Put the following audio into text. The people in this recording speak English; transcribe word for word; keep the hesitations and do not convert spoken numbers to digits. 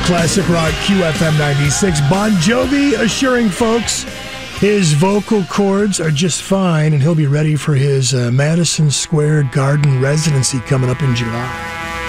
Classic Rock Q F M ninety-six. Bon Jovi assuring folks his vocal cords are just fine, and he'll be ready for his uh, Madison Square Garden residency coming up in July.